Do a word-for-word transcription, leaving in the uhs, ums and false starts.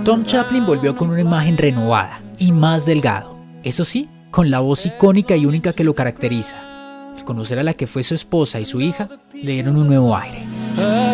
Tom Chaplin volvió con una imagen renovada y más delgado, eso sí, con la voz icónica y única que lo caracteriza. Al conocer a la que fue su esposa y su hija, le dieron un nuevo aire.